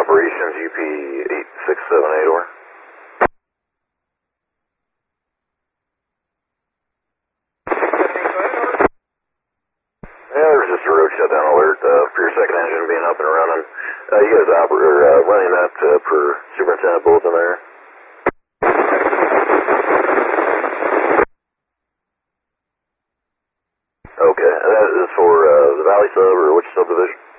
Operations UP8678, over. Yeah, there's just a road shutdown alert for your second engine being up and running. You guys are running that per Superintendent Bulletin there. Okay, and that is for the Valley Sub or which subdivision?